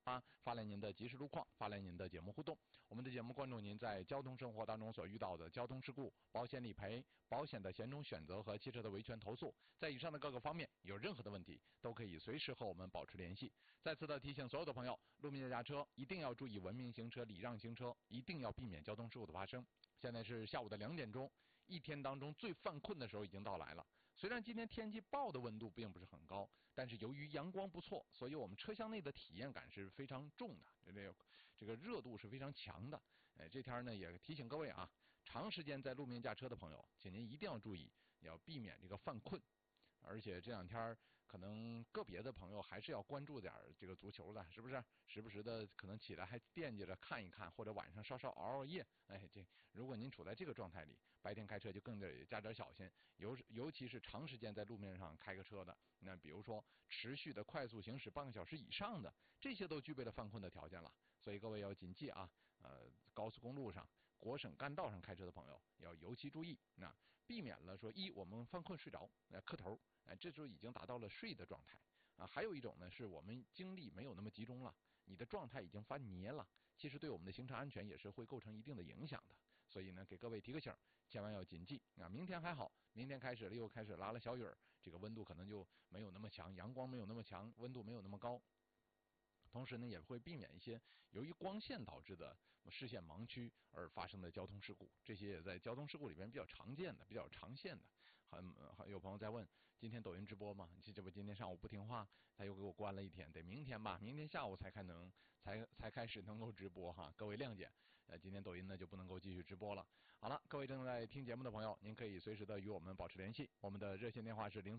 发来您的即时路况，发来您的节目互动。我们的节目关注您在交通生活当中所遇到的交通事故、保险理赔、保险的险种选择和汽车的维权投诉，在以上的各个方面有任何的问题，都可以随时和我们保持联系。再次的提醒所有的朋友，路面驾车一定要注意文明行车、礼让行车，一定要避免交通事故的发生。现在是下午的2点钟，一天当中最犯困的时候已经到来了。虽然今天天气报的温度并不是很高，但是由于阳光不错，所以我们车厢内的体验感是非常重的，这个热度是非常强的。这天呢也提醒各位啊，长时间在路面驾车的朋友，请您一定要注意，要避免这个犯困。而且这2天可能个别的朋友还是要关注点这个足球的，是不是？时不时的可能起来还惦记着看一看，或者晚上稍稍熬夜。如果您处在这个状态里，白天开车就更得加点小心，尤其是长时间在路面上开个车的，那比如说持续的快速行驶半个小时以上的，这些都具备了犯困的条件了。所以各位要谨记啊，高速公路上、国省干道上开车的朋友要尤其注意，那避免了说我们犯困睡着，磕头。这时候已经达到了睡的状态啊。还有一种呢，是我们精力没有那么集中了，你的状态已经发黏了，其实对我们的行车安全也是会构成一定的影响的。所以呢，给各位提个醒，千万要谨记啊。明天还好，明天又开始拉了小雨，这个温度可能就没有那么强，阳光没有那么强，温度没有那么高。同时呢，也会避免一些由于光线导致的视线盲区而发生的交通事故，这些也在交通事故里面比较常见的、比较常见的。还有朋友在问，今天抖音直播吗？这不今天上午不听话，他又给我关了一天，得明天吧，明天下午才开始能够直播哈，各位谅解。今天抖音呢就不能够继续直播了。好了，各位正在听节目的朋友，您可以随时的与我们保持联系，我们的热线电话是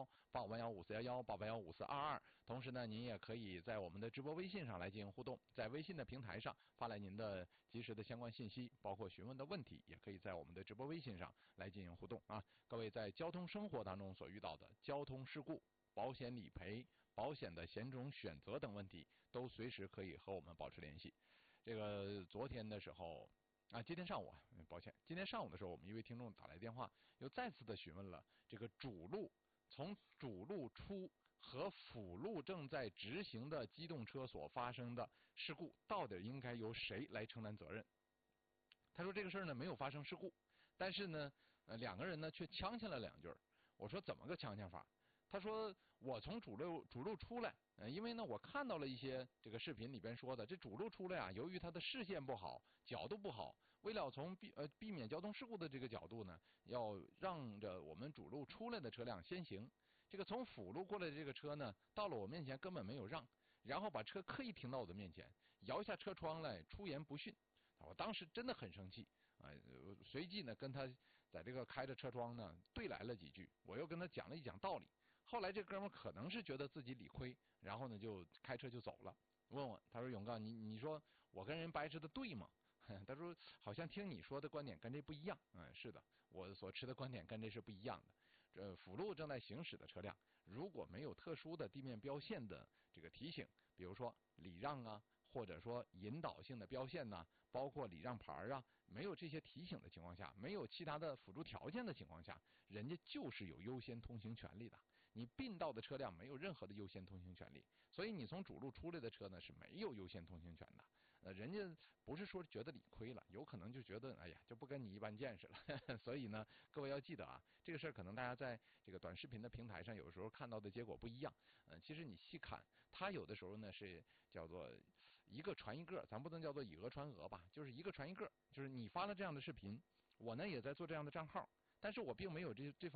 0431-8511-5411-5422，同时呢，您也可以在我们的直播微信上来进行互动，在微信的平台上发来您的及时的相关信息，包括询问的问题，也可以在我们的直播微信上来进行互动啊。各位在交通生活当中所遇到的交通事故、保险理赔、保险的险种选择等问题，都随时可以和我们保持联系。这个昨天的时候啊，今天上午的时候，我们一位听众打来电话，又再次的询问了这个从主路出和辅路正在直行的机动车所发生的事故，到底应该由谁来承担责任？他说这个事儿呢没有发生事故，但是呢，2个人呢却呛呛了2句。我说怎么个呛呛法？他说我从主路出来，因为呢我看到了一些这个视频里边说的，这主路出来啊，由于他的视线不好，角度不好，为了从避免交通事故的这个角度呢，要让着我们主路出来的车辆先行。这个从辅路过来的这个车呢，到了我面前根本没有让，然后把车刻意停到我的面前，摇下车窗来出言不逊。我当时真的很生气啊！随即呢跟他在这个开着车窗呢对来了几句，我又跟他讲了一讲道理。后来这哥们可能是觉得自己理亏，然后呢就开车就走了。问我，他说：“勇哥，你说我跟人掰扯的对吗？”他说好像听你说的观点跟这不一样。是的，我所持的观点跟这是不一样的。这辅路正在行驶的车辆，如果没有特殊的地面标线的这个提醒，比如说礼让啊，或者说引导性的标线呐，包括礼让牌啊，没有这些提醒的情况下，没有其他的辅助条件的情况下，人家就是有优先通行权利的。你并道的车辆没有任何的优先通行权利，所以你从主路出来的车呢是没有优先通行权的。人家不是说觉得理亏了，有可能就觉得哎呀就不跟你一般见识了。所以呢，各位要记得啊，这个事儿可能大家在这个短视频的平台上有时候看到的结果不一样。其实你细看，它有的时候呢是叫做一个传一个，咱不能叫做以讹传讹吧，就是一个传一个，就是你发了这样的视频，我呢也在做这样的账号，但是我并没有这方